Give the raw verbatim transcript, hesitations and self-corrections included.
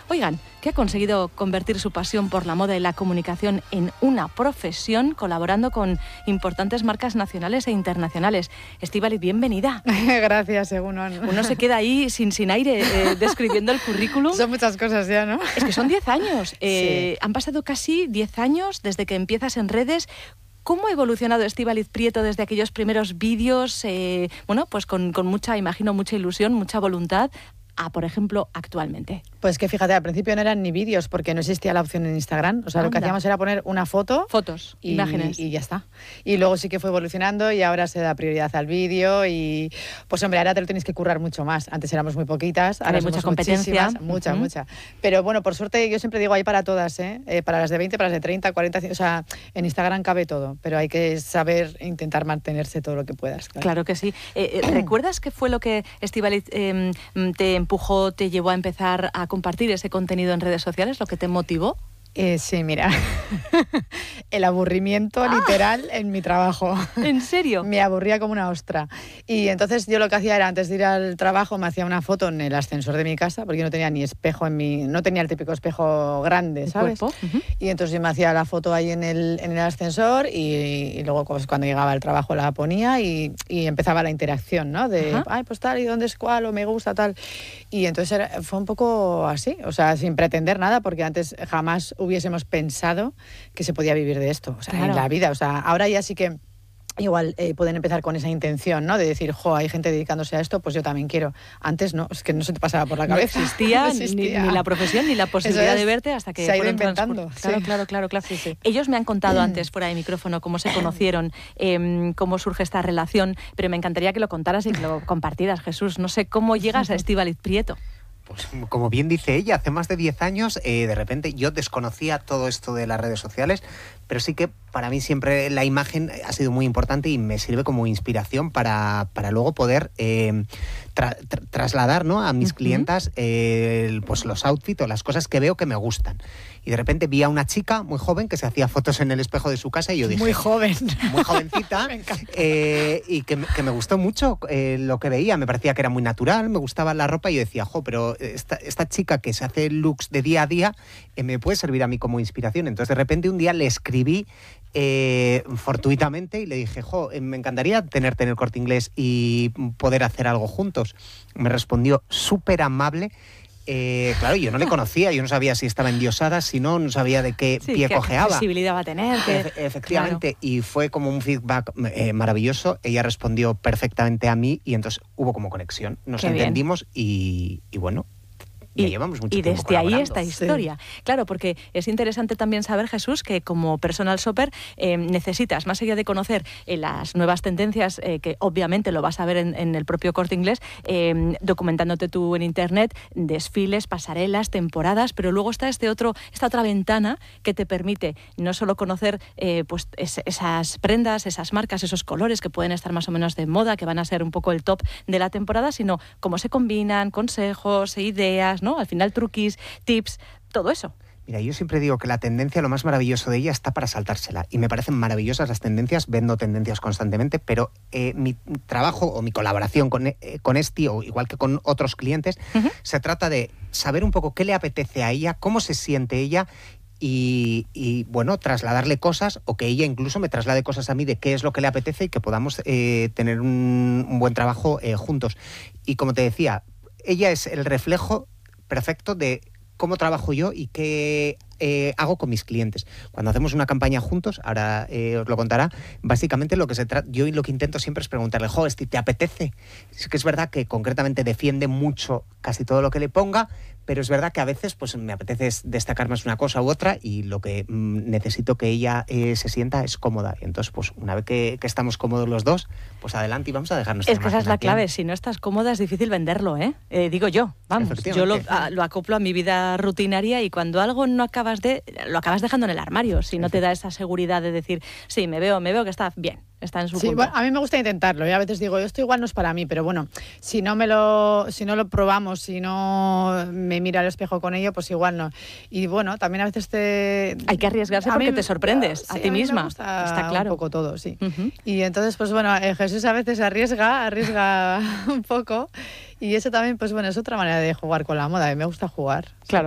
Oigan, que ha conseguido convertir su pasión por la moda y la comunicación en una profesión, colaborando con importantes marcas nacionales e internacionales. Estíbaliz, bienvenida. Gracias, según Uno se queda ahí sin, sin aire eh, describiendo el currículum. Son muchas cosas ya, ¿no? Es que son diez años. Eh, Sí. Han pasado casi diez años desde que empiezas en redes. ¿Cómo ha evolucionado Estíbaliz Prieto desde aquellos primeros vídeos? Eh, bueno, pues con, con mucha, imagino, mucha ilusión, mucha voluntad, a, por ejemplo, actualmente. Pues que fíjate, al principio no eran ni vídeos porque no existía la opción en Instagram. O sea, Anda. Lo que hacíamos era poner una foto. Fotos, y, imágenes. Y ya está. Y luego sí que fue evolucionando y ahora se da prioridad al vídeo y pues hombre, ahora te lo tienes que currar mucho más. Antes éramos muy poquitas, ahora Hay somos mucha competencia. muchísimas, mucha, Uh-huh. mucha. Pero bueno, por suerte yo siempre digo hay para todas, ¿eh? Eh, para las de veinte, para las de treinta, cuarenta, o sea, en Instagram cabe todo, pero hay que saber intentar mantenerse todo lo que puedas. Claro, Claro que sí. Eh, eh, ¿Recuerdas qué fue lo que, Estíbaliz, eh, te empujó, te llevó a empezar a compartir ese contenido en redes sociales, lo que te motivó? Eh, sí, mira, el aburrimiento Ah. literal en mi trabajo. ¿En serio? Me aburría como una ostra. Y entonces yo lo que hacía era, antes de ir al trabajo, me hacía una foto en el ascensor de mi casa, porque yo no tenía ni espejo en mi... No tenía el típico espejo grande, ¿El ¿sabes? cuerpo? Uh-huh. Y entonces yo me hacía la foto ahí en el, en el ascensor y, y luego pues, cuando llegaba al trabajo la ponía y, y empezaba la interacción, ¿no? De, Ajá. ay, pues tal, ¿y dónde es cuál? O me gusta tal. Y entonces era, fue un poco así, o sea, sin pretender nada, porque antes jamás hubiésemos pensado que se podía vivir de esto, o sea, Claro. en la vida. O sea, ahora ya sí que igual eh, pueden empezar con esa intención, ¿no? De decir, jo, hay gente dedicándose a esto, pues yo también quiero. Antes no, es que no se te pasaba por la No cabeza. existía, No ni, existía. ni la profesión ni la posibilidad es, de verte hasta que se ha ido fueron inventando. transcur- Claro, Sí. claro, claro, claro. Sí, sí. Ellos me han contado antes, fuera de micrófono, cómo se conocieron, eh, cómo surge esta relación, pero me encantaría que lo contaras y que lo compartieras, Jesús. No sé cómo llegas a Estíbaliz Prieto. Pues como bien dice ella, hace más de diez años, eh, de repente yo desconocía todo esto de las redes sociales, pero sí que para mí siempre la imagen ha sido muy importante y me sirve como inspiración para, para luego poder eh, tra- tra- trasladar, ¿no?, a mis Uh-huh. clientas eh, pues los outfits o las cosas que veo que me gustan. Y de repente vi a una chica muy joven que se hacía fotos en el espejo de su casa y yo dije... Muy joven. Muy jovencita. Me encanta. eh, y que, me- que me gustó mucho eh, lo que veía. Me parecía que era muy natural, me gustaba la ropa y yo decía, jo, pero esta, esta chica que se hace looks de día a día eh, me puede servir a mí como inspiración. Entonces de repente un día le escribí eh, fortuitamente y le dije, jo, eh, me encantaría tenerte en el Corte Inglés y poder hacer algo juntos. Me respondió súper amable. Eh, claro, yo no le conocía, yo no sabía si estaba endiosada, si no, no sabía de qué Sí, pie qué cojeaba. accesibilidad va a tener. Que, Efe- efectivamente, y fue como un feedback eh, maravilloso. Ella respondió perfectamente a mí y entonces hubo como conexión. Nos Qué bien. entendimos y, y bueno, ya Y, llevamos mucho y tiempo desde ahí colaborando. esta historia. Claro, porque es interesante también saber, Jesús, que como personal shopper eh, necesitas, más allá de conocer eh, las nuevas tendencias, eh, que obviamente lo vas a ver en, en el propio Corte Inglés, eh, documentándote tú en internet, desfiles, pasarelas, temporadas, pero luego está este otro, esta otra ventana que te permite no solo conocer eh, pues es, esas prendas, esas marcas, esos colores que pueden estar más o menos de moda, que van a ser un poco el top de la temporada, sino cómo se combinan, consejos, e ideas, ¿no? Al final truquis, tips, todo eso. Mira, yo siempre digo que la tendencia, lo más maravilloso de ella está para saltársela. Y me parecen maravillosas las tendencias, vendo tendencias constantemente, pero eh, mi trabajo o mi colaboración con, eh, con Esti, o igual que con otros clientes, Uh-huh. se trata de saber un poco qué le apetece a ella, cómo se siente ella y, y, bueno, trasladarle cosas o que ella incluso me traslade cosas a mí de qué es lo que le apetece y que podamos eh, tener un, un buen trabajo eh, juntos. Y como te decía, ella es el reflejo perfecto de cómo trabajo yo y qué eh, hago con mis clientes. Cuando hacemos una campaña juntos, ahora eh, os lo contará, básicamente lo que se trata, yo lo que intento siempre es preguntarle, jo, Esti, ¿te apetece? Es que es verdad que concretamente defiende mucho casi todo lo que le ponga, pero es verdad que a veces pues me apetece destacar más una cosa u otra y lo que mm, necesito que ella eh, se sienta es cómoda. Y entonces, pues una vez que, que estamos cómodos los dos, pues adelante y vamos a dejarnos. Es que esa es la clave, si no estás cómoda es difícil venderlo, ¿eh? eh digo yo, vamos, yo lo, a, lo acoplo a mi vida rutinaria y cuando algo no acabas de, lo acabas dejando en el armario, si no te da esa seguridad de decir, sí, me veo, me veo que está bien. Está en su sí, punto. Bueno, a mí me gusta intentarlo. Y a veces digo, esto igual no es para mí, pero bueno, si no me lo, si no lo probamos, si no me miro al espejo con ello, pues igual no. Y bueno, también a veces te... Hay que arriesgarse a porque mí, te sorprendes sí, a ti a mí misma. Me gusta Está claro. Un poco todo, sí. Uh-huh. Y entonces, pues bueno, eh, Jesús a veces arriesga, arriesga un poco. Y eso también, pues bueno, es otra manera de jugar con la moda. Y me gusta jugar. Claro.